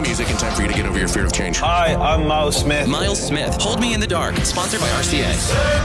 music in time for you to get over your fear of change. Hi, I'm Miles Smith. Miles Smith, Hold Me in the Dark, sponsored by RCA.